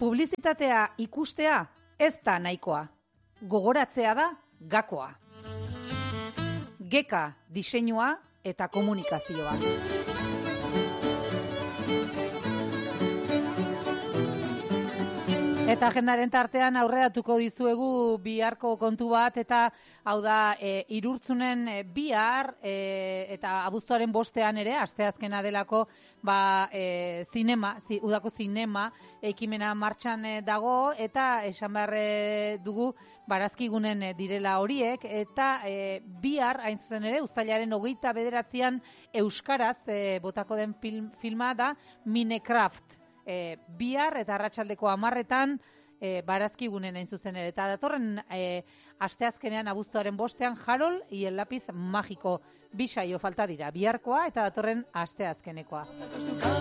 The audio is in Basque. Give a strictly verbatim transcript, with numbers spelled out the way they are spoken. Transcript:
Publizitatea ikustea ez da nahikoa. Gogoratzea da gakoa. Geka diseinua eta komunikazioa. Eta agendaren tartean aurreratuko dizuegu biharko kontu bat, eta hau da e, Irurtzunen e, bihar e, eta abuztuaren bostean ere, asteazkena delako, ba, e, zinema, zi, udako zinema ekimena martxan e, dago, eta esan behar e, dugu barazkigunen e, direla horiek, eta e, bihar, hain zuzen ere, uztailaren hogeita bederatzian euskaraz e, botako den film, filma da Minecraft. E, bihar eta arratsaldeko hamarretan e, barazkigunen hain zuzen ere. Eta datorren e, asteazkenean abuztuaren bostean Harold y el lápiz mágico bisaio falta dira. Biharkoa eta datorren asteazkenekoa.